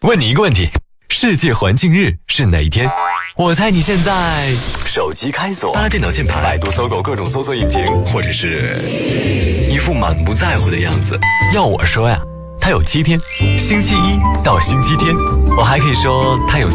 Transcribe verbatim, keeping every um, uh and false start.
问你一个问题，世界环境日是哪一天？我猜你现在手机开锁，扒拉电脑键盘，百度、搜狗各种搜索引擎，或者是一副满不在乎的样子。要我说呀，它有七天，星期一到星期天。我还可以说它有